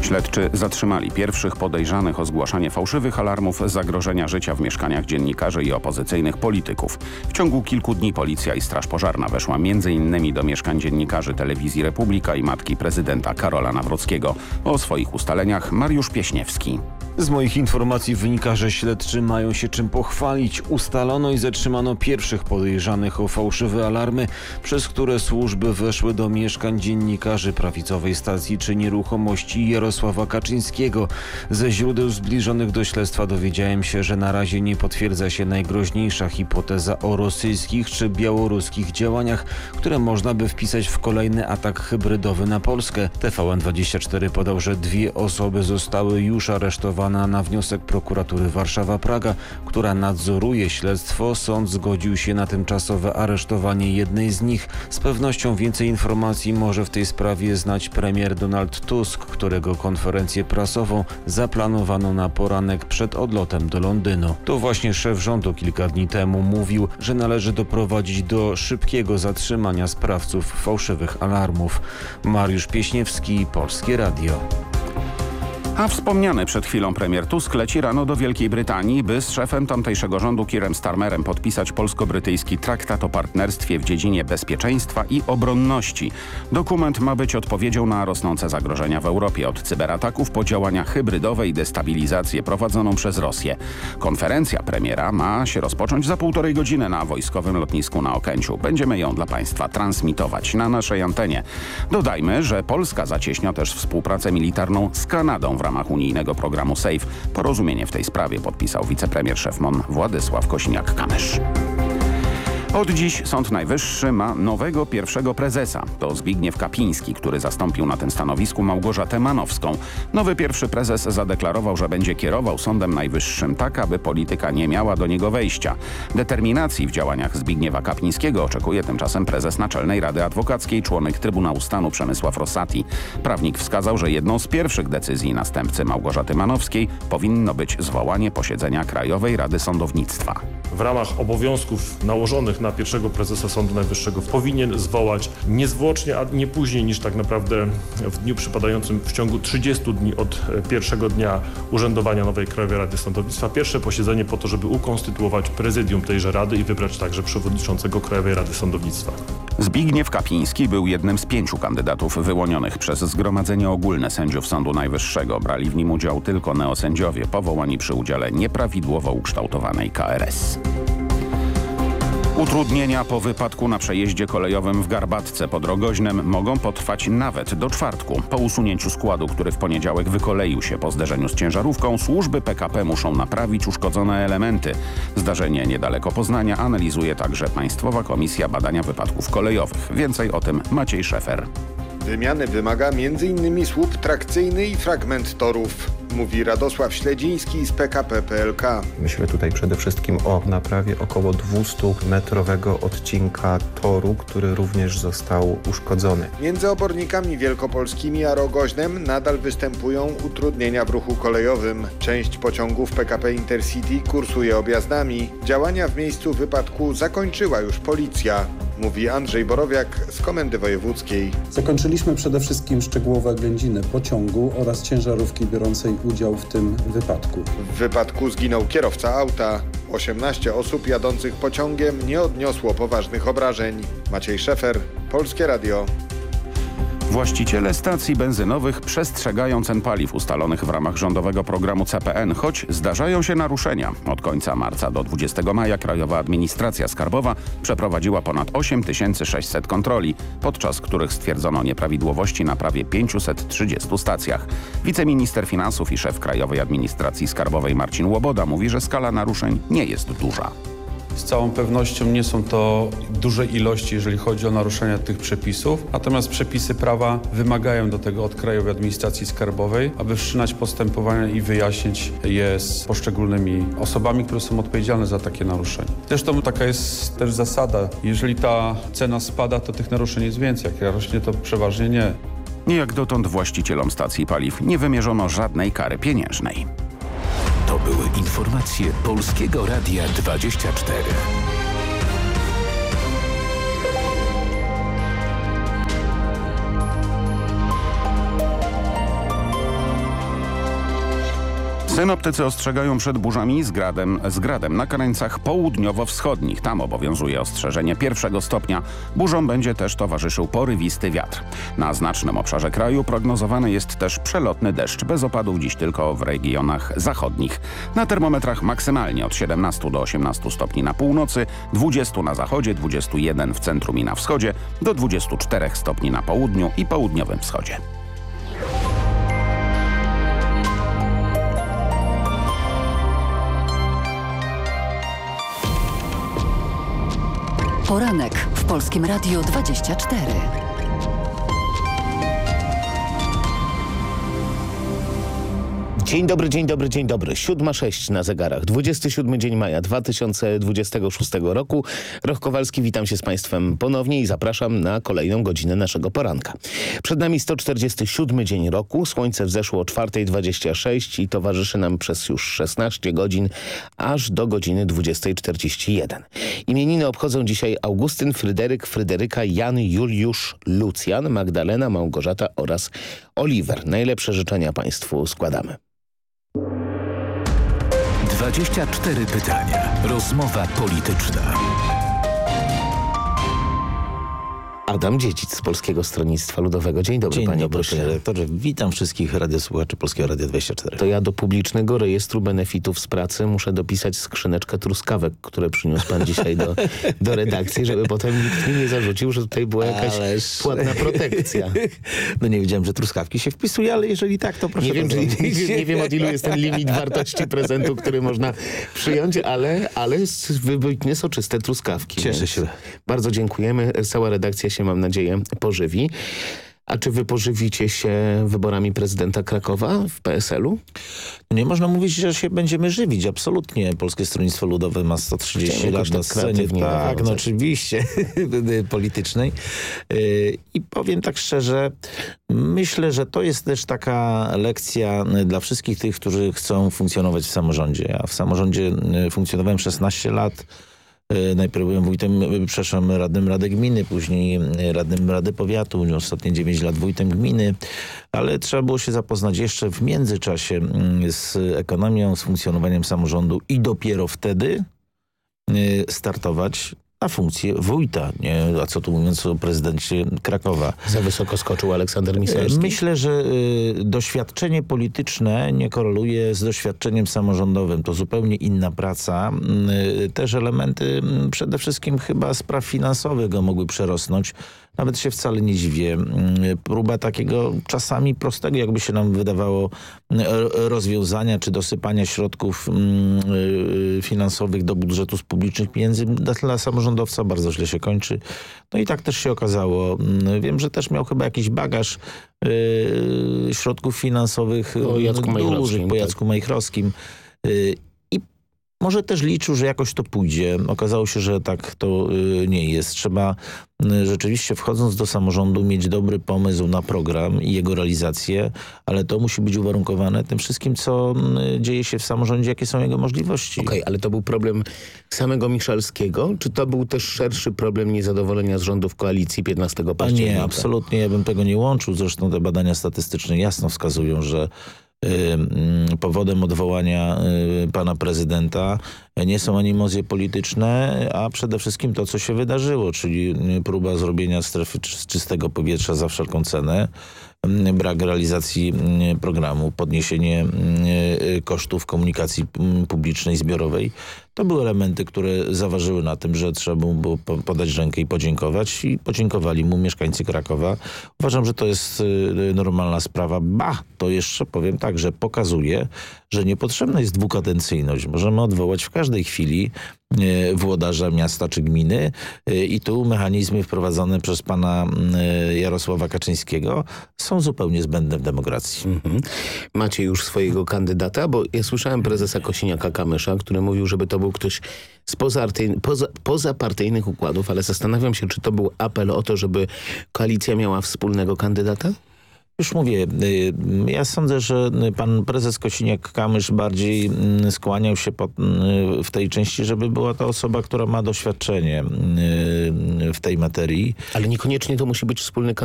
Śledczy zatrzymali pierwszych podejrzanych o zgłaszanie fałszywych alarmów zagrożenia życia w mieszkaniach dziennikarzy i opozycyjnych polityków. W ciągu kilku dni policja i Straż Pożarna weszła m.in. do mieszkań dziennikarzy Telewizji Republika i matki prezydenta Karola Nawrockiego. O swoich ustaleniach Mariusz Pieśniewski. Z moich informacji wynika, że śledczy mają się czym pochwalić. Ustalono i zatrzymano pierwszych podejrzanych o fałszywe alarmy, przez które służby weszły do mieszkań dziennikarzy prawicowej stacji czy nieruchomości Jarosława Kaczyńskiego. Ze źródeł zbliżonych do śledztwa dowiedziałem się, że na razie nie potwierdza się najgroźniejsza hipoteza o rosyjskich czy białoruskich działaniach, które można by wpisać w kolejny atak hybrydowy na Polskę. TVN24 podał, że 2 osoby zostały już aresztowane na wniosek prokuratury Warszawa-Praga, która nadzoruje śledztwo. Sąd zgodził się na tymczasowe aresztowanie jednej z nich. Z pewnością więcej informacji może w tej sprawie znać premier Donald Tusk, którego konferencję prasową zaplanowano na poranek przed odlotem do Londynu. To właśnie szef rządu kilka dni temu mówił, że należy doprowadzić do szybkiego zatrzymania sprawców fałszywych alarmów. Mariusz Pieśniewski, Polskie Radio. A wspomniany przed chwilą premier Tusk leci rano do Wielkiej Brytanii, by z szefem tamtejszego rządu Keirem Starmerem podpisać polsko-brytyjski traktat o partnerstwie w dziedzinie bezpieczeństwa i obronności. Dokument ma być odpowiedzią na rosnące zagrożenia w Europie, od cyberataków po działania hybrydowe i destabilizację prowadzoną przez Rosję. Konferencja premiera ma się rozpocząć za 1,5 godziny na wojskowym lotnisku na Okęciu. Będziemy ją dla Państwa transmitować na naszej antenie. Dodajmy, że Polska zacieśnia też współpracę militarną z Kanadą w ramach unijnego programu SAFE. Porozumienie w tej sprawie podpisał wicepremier szef MON Władysław Kosiniak-Kamysz. Od dziś Sąd Najwyższy ma nowego pierwszego prezesa. To Zbigniew Kapiński, który zastąpił na tym stanowisku Małgorzatę Manowską. Nowy pierwszy prezes zadeklarował, że będzie kierował Sądem Najwyższym tak, aby polityka nie miała do niego wejścia. Determinacji w działaniach Zbigniewa Kapińskiego oczekuje tymczasem prezes Naczelnej Rady Adwokackiej, członek Trybunału Stanu Przemysław Rossati. Prawnik wskazał, że jedną z pierwszych decyzji następcy Małgorzaty Manowskiej powinno być zwołanie posiedzenia Krajowej Rady Sądownictwa. W ramach obowiązków nałożonych na pierwszego prezesa Sądu Najwyższego powinien zwołać niezwłocznie, a nie później niż tak naprawdę w dniu przypadającym w ciągu 30 dni od pierwszego dnia urzędowania nowej Krajowej Rady Sądownictwa pierwsze posiedzenie po to, żeby ukonstytuować prezydium tejże Rady i wybrać także przewodniczącego Krajowej Rady Sądownictwa. Zbigniew Kapiński był jednym z 5 kandydatów wyłonionych przez Zgromadzenie Ogólne Sędziów Sądu Najwyższego. Brali w nim udział tylko neosędziowie powołani przy udziale nieprawidłowo ukształtowanej KRS. Utrudnienia po wypadku na przejeździe kolejowym w Garbatce pod Rogoźnem mogą potrwać nawet do czwartku. Po usunięciu składu, który w poniedziałek wykoleił się po zderzeniu z ciężarówką, służby PKP muszą naprawić uszkodzone elementy. Zdarzenie niedaleko Poznania analizuje także Państwowa Komisja Badania Wypadków Kolejowych. Więcej o tym Maciej Szefer. Wymiany wymaga m.in. słup trakcyjny i fragment torów, mówi Radosław Śledziński z PKP PLK. Myślę tutaj przede wszystkim o naprawie około 200-metrowego odcinka toru, który również został uszkodzony. Między obornikami wielkopolskimi a Rogoźnem nadal występują utrudnienia w ruchu kolejowym. Część pociągów PKP Intercity kursuje objazdami. Działania w miejscu wypadku zakończyła już policja, mówi Andrzej Borowiak z Komendy Wojewódzkiej. Zakończyliśmy przede wszystkim szczegółowe oględziny pociągu oraz ciężarówki biorącej udział w tym wypadku. W wypadku zginął kierowca auta. 18 osób jadących pociągiem nie odniosło poważnych obrażeń. Maciej Szefer, Polskie Radio. Właściciele stacji benzynowych przestrzegają cen paliw ustalonych w ramach rządowego programu CPN, choć zdarzają się naruszenia. Od końca marca do 20 maja Krajowa Administracja Skarbowa przeprowadziła ponad 8600 kontroli, podczas których stwierdzono nieprawidłowości na prawie 530 stacjach. Wiceminister finansów i szef Krajowej Administracji Skarbowej Marcin Łoboda mówi, że skala naruszeń nie jest duża. Z całą pewnością nie są to duże ilości, jeżeli chodzi o naruszenia tych przepisów, natomiast przepisy prawa wymagają do tego od Krajowej Administracji Skarbowej, aby wszczynać postępowania i wyjaśnić je z poszczególnymi osobami, które są odpowiedzialne za takie naruszenia. Zresztą taka jest też zasada, jeżeli ta cena spada, to tych naruszeń jest więcej, jak rośnie, to przeważnie nie. Jak dotąd właścicielom stacji paliw nie wymierzono żadnej kary pieniężnej. To były informacje Polskiego Radia 24. Synoptycy ostrzegają przed burzami z gradem na krańcach południowo-wschodnich. Tam obowiązuje ostrzeżenie 1 stopnia. Burzom będzie też towarzyszył porywisty wiatr. Na znacznym obszarze kraju prognozowany jest też przelotny deszcz. Bez opadów dziś tylko w regionach zachodnich. Na termometrach maksymalnie od 17 do 18 stopni na północy, 20 na zachodzie, 21 w centrum i na wschodzie, do 24 stopni na południu i południowym wschodzie. Poranek w Polskim Radiu 24. Dzień dobry, dzień dobry, dzień dobry. 7:06 na zegarach. 27 dzień maja 2026 roku. Roch Kowalski, witam się z Państwem ponownie i zapraszam na kolejną godzinę naszego poranka. Przed nami 147 dzień roku. Słońce wzeszło o 4:26 i towarzyszy nam przez już 16 godzin, aż do godziny 20:41. Imieniny obchodzą dzisiaj Augustyn, Fryderyk, Fryderyka, Jan, Juliusz, Lucjan, Magdalena, Małgorzata oraz Oliver. Najlepsze życzenia Państwu składamy. 24 pytania. Rozmowa polityczna. Adam Dziedzic z Polskiego Stronnictwa Ludowego. Dzień dobry, panie pośle. Panie redaktorze. Witam wszystkich radiosłuchaczy Polskiego Radia 24. To ja do publicznego rejestru benefitów z pracy muszę dopisać skrzyneczkę truskawek, które przyniósł pan dzisiaj do redakcji, żeby potem nikt mi nie zarzucił, że tutaj była jakaś płatna protekcja. No nie wiedziałem, że truskawki się wpisuje, ale jeżeli tak, to proszę. Nie wiem, od ilu jest ten limit wartości prezentu, który można przyjąć, ale wybitnie soczyste truskawki. Cieszę się. Bardzo dziękujemy. Cała redakcja się, mam nadzieję, pożywi. A czy wy pożywicie się wyborami prezydenta Krakowa w PSL-u? Nie można mówić, że się będziemy żywić. Absolutnie. Polskie Stronnictwo Ludowe ma 130 lat na scenie. Tak, no oczywiście. politycznej. I powiem tak szczerze, myślę, że to jest też taka lekcja dla wszystkich tych, którzy chcą funkcjonować w samorządzie. Ja w samorządzie funkcjonowałem 16 lat. Najpierw byłem radnym Rady Gminy, później radnym Rady Powiatu, ostatnie 9 lat wójtem gminy, ale trzeba było się zapoznać jeszcze w międzyczasie z ekonomią, z funkcjonowaniem samorządu i dopiero wtedy startować na funkcję wójta, nie? A co tu mówiąc o prezydencie Krakowa. Za wysoko skoczył Aleksander Miselski? Myślę, że doświadczenie polityczne nie koreluje z doświadczeniem samorządowym. To zupełnie inna praca. Też elementy przede wszystkim chyba spraw finansowych go mogły przerosnąć. Nawet się wcale nie dziwię. Próba takiego czasami prostego, jakby się nam wydawało, rozwiązania czy dosypania środków finansowych do budżetu z publicznych pieniędzy dla samorządowca bardzo źle się kończy. No i tak też się okazało. Wiem, że też miał chyba jakiś bagaż środków finansowych dużych po Jacku Majchrowskim. Może też liczył, że jakoś to pójdzie. Okazało się, że tak to nie jest. Trzeba rzeczywiście, wchodząc do samorządu, mieć dobry pomysł na program i jego realizację, ale to musi być uwarunkowane tym wszystkim, co dzieje się w samorządzie, jakie są jego możliwości. Okej, ale to był problem samego Miszalskiego, czy to był też szerszy problem niezadowolenia z rządów koalicji 15 października? Nie, absolutnie, ja bym tego nie łączył. Zresztą te badania statystyczne jasno wskazują, że powodem odwołania pana prezydenta nie są animozje polityczne, a przede wszystkim to, co się wydarzyło, czyli próba zrobienia strefy czystego powietrza za wszelką cenę, brak realizacji programu, podniesienie kosztów komunikacji publicznej, zbiorowej. To były elementy, które zaważyły na tym, że trzeba było podać rękę i podziękować. I podziękowali mu mieszkańcy Krakowa. Uważam, że to jest normalna sprawa. To jeszcze powiem tak, że pokazuje, że niepotrzebna jest dwukadencyjność. Możemy odwołać w każdej chwili włodarza miasta czy gminy i tu mechanizmy wprowadzone przez pana Jarosława Kaczyńskiego są zupełnie zbędne w demokracji. Macie już swojego kandydata? Bo ja słyszałem prezesa Kosiniaka-Kamysza, który mówił, żeby to był ktoś z pozapartyjnych układów, ale zastanawiam się, czy to był apel o to, żeby koalicja miała wspólnego kandydata? Już mówię, ja sądzę, że pan prezes Kosiniak-Kamysz bardziej skłaniał się w tej części, żeby była to osoba, która ma doświadczenie w tej materii. Ale niekoniecznie to musi być wspólny kandydat.